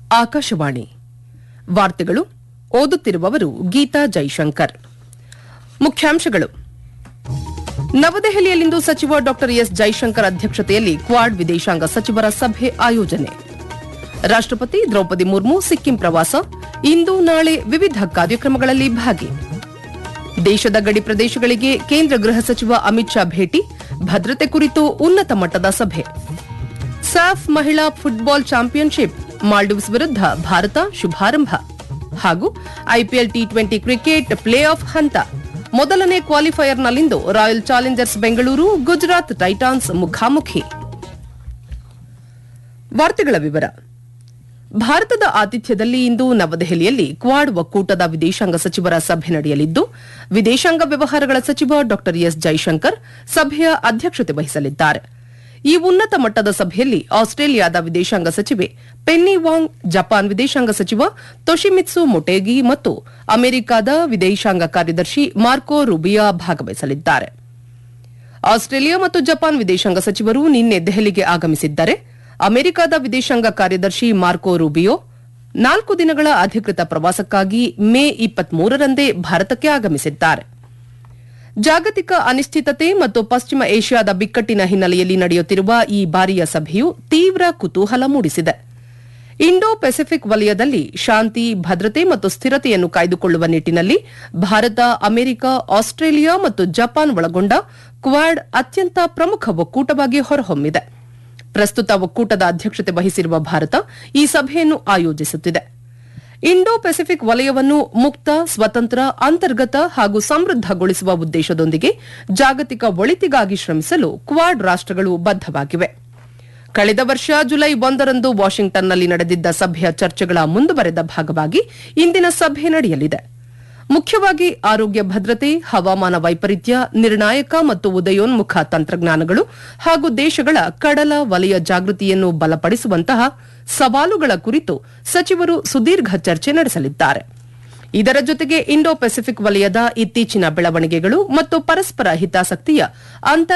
ಆಕಾಶವಾಣಿ ವಾರ್ತೆಗಳು ಓದುತ್ತಿರುವವರು ಗೀತಾ ಜೈಶಂಕರ್. ಮುಖ್ಯಾಂಶಗಳು. ನವದೆಹಲಿಯಲ್ಲಿಂದು ಸಚಿವ ಡಾ ಎಸ್ ಜೈಶಂಕರ್ ಅಧ್ಯಕ್ಷತೆಯಲ್ಲಿ ಕ್ವಾಡ್ ವಿದೇಶಾಂಗ ಸಚಿವರ ಸಭೆ ಆಯೋಜನೆ. ರಾಷ್ಟಪತಿ ದ್ರೌಪದಿ ಮುರ್ಮು ಸಿಕ್ಕಿಂ ಪ್ರವಾಸ, ಇಂದು ನಾಳೆ ವಿವಿಧ ಕಾರ್ಯಕ್ರಮಗಳಲ್ಲಿ ಭಾಗಿ. ದೇಶದ ಗಡಿ ಪ್ರದೇಶಗಳಿಗೆ ಕೇಂದ್ರ ಗೃಹ ಸಚಿವ ಅಮಿತ್ ಶಾ ಭೇಟಿ, ಭದ್ರತೆ ಕುರಿತು ಉನ್ನತ ಮಟ್ಟದ ಸಭೆ. ಸಾಫ್ ಮಹಿಳಾ ಫುಟ್ಬಾಲ್ ಚಾಂಪಿಯನ್ಶಿಪ್, ಮಾಲ್ಡೀವ್ಸ್ ವಿರುದ್ಧ ಭಾರತ ಶುಭಾರಂಭ. ಹಾಗೂ IPL T20 cricket play of ಹಂತ, ಮೊದಲನೇ ಕ್ವಾಲಿಫೈಯರ್ನಲ್ಲಿಂದು royal Challengers Bengaluru Gujarat Titans ಮುಖಾಮುಖಿ. ವಾರ್ತೆಗಳ ವಿವರ. ಭಾರತದ ಆತಿಥ್ಯದಲ್ಲಿ ಇಂದು ನವದೆಹಲಿಯಲ್ಲಿ ಕ್ವಾಡ್ ಒಕ್ಕೂಟದ ವಿದೇಶಾಂಗ ಸಚಿವರ ಸಭೆ ನಡೆಯಲಿದ್ದು, ವಿದೇಶಾಂಗ ವ್ಯವಹಾರಗಳ ಸಚಿವ ಡಾ ಎಸ್ ಜೈಶಂಕರ್ ಸಭೆಯ ಅಧ್ಯಕ್ಷತೆ ವಹಿಸಲಿದ್ದಾರೆ. ಈ ಉನ್ನತ ಮಟ್ಟದ ಸಭೆಯಲ್ಲಿ ಆಸ್ಟ್ರೇಲಿಯಾದ ವಿದೇಶಾಂಗ ಸಚಿವೆ ಪೆನ್ನಿ ವಾಂಗ್, ಜಪಾನ್ ವಿದೇಶಾಂಗ ಸಚಿವ ತೊಶಿಮಿತ್ಸು ಮೊಟೇಗಿ ಮತ್ತು ಅಮೆರಿಕದ ವಿದೇಶಾಂಗ ಕಾರ್ಯದರ್ಶಿ ಮಾರ್ಕೊ ರೂಬಿಯಾ ಭಾಗವಹಿಸಲಿದ್ದಾರೆ. ಆಸ್ಟ್ರೇಲಿಯಾ ಮತ್ತು ಜಪಾನ್ ವಿದೇಶಾಂಗ ಸಚಿವರು ನಿನ್ನೆ ದೆಹಲಿಗೆ ಆಗಮಿಸಿದ್ದರೆ, ಅಮೆರಿಕದ ವಿದೇಶಾಂಗ ಕಾರ್ಯದರ್ಶಿ ಮಾರ್ಕೊ ರೂಬಿಯೋ 4 ದಿನಗಳ ಅಧಿಕೃತ ಪ್ರವಾಸಕ್ಕಾಗಿ ಮೇ 23ರಂದೇ ಭಾರತಕ್ಕೆ ಆಗಮಿಸಿದ್ದಾರೆ. ಜಾಗತಿಕ ಅನಿಶ್ಚಿತತೆ ಮತ್ತು ಪಶ್ಚಿಮ ಏಷ್ಯಾದ ಬಿಕ್ಕಟ್ಟಿನ ಹಿನ್ನೆಲೆಯಲ್ಲಿ ನಡೆಯುತ್ತಿರುವ ಈ ಬಾರಿಯ ಸಭೆಯು ತೀವ್ರ ಕುತೂಹಲ ಮೂಡಿಸಿದೆ. ಇಂಡೋ ಪೆಸಿಫಿಕ್ ವಲಯದಲ್ಲಿ ಶಾಂತಿ, ಭದ್ರತೆ ಮತ್ತು ಸ್ಥಿರತೆಯನ್ನು ಕಾಯ್ದುಕೊಳ್ಳುವ ನಿಟ್ಟಿನಲ್ಲಿ ಭಾರತ, ಅಮೆರಿಕ, ಆಸ್ಟ್ರೇಲಿಯಾ ಮತ್ತು ಜಪಾನ್ ಒಳಗೊಂಡ ಕ್ವಾಡ್ ಅತ್ಯಂತ ಪ್ರಮುಖ ಒಕ್ಕೂಟವಾಗಿ ಹೊರಹೊಮ್ಮಿದೆ. ಪ್ರಸ್ತುತ ಒಕ್ಕೂಟದ ಅಧ್ಯಕ್ಷತೆ ವಹಿಸಿರುವ ಭಾರತ ಈ ಸಭೆಯನ್ನು ಆಯೋಜಿಸುತ್ತಿದೆ. ಇಂಡೋ ಪೆಸಿಫಿಕ್ ವಲಯವನ್ನು ಮುಕ್ತ, ಸ್ವತಂತ್ರ, ಅಂತರ್ಗತ ಹಾಗೂ ಸಮೃದ್ದಗೊಳಿಸುವ ಉದ್ದೇಶದೊಂದಿಗೆ ಜಾಗತಿಕ ಒಳಿತಿಗಾಗಿ ಶ್ರಮಿಸಲು ಕ್ವಾಡ್ ರಾಷ್ಟಗಳು ಬದ್ದವಾಗಿವೆ. ಕಳೆದ ವರ್ಷ ಜುಲೈ 1ರಂದು ವಾಷಿಂಗ್ಟನ್ನಲ್ಲಿ ನಡೆದಿದ್ದ ಸಭೆಯ ಚರ್ಚೆಗಳ ಮುಂದುವರೆದ ಭಾಗವಾಗಿ ಇಂದಿನ ಸಭೆ ನಡೆಯಲಿದೆ. ಮುಖ್ಯವಾಗಿ ಆರೋಗ್ಯ ಭದ್ರತೆ, ಹವಾಮಾನ ವೈಪರೀತ್ಯ, ನಿರ್ಣಾಯಕ ಮತ್ತು ಉದಯೋನ್ಮುಖ ತಂತ್ರಜ್ಞಾನಗಳು ಹಾಗೂ ದೇಶಗಳ ಕಡಲ ವಲಯ ಜಾಗೃತಿಯನ್ನು ಬಲಪಡಿಸುವಂತಹ ಸವಾಲುಗಳ ಕುರಿತು ಸಚಿವರು ಸುದೀರ್ಘ ಚರ್ಚೆ ನಡೆಸಲಿದ್ದಾರೆ. ಇದರ ಜೊತೆಗೆ ಇಂಡೋ ಪೆಸಿಫಿಕ್ ವಲಯದ ಇತ್ತೀಚಿನ ಬೆಳವಣಿಗೆಗಳು ಮತ್ತು ಪರಸ್ಪರ ಹಿತಾಸಕ್ತಿಯ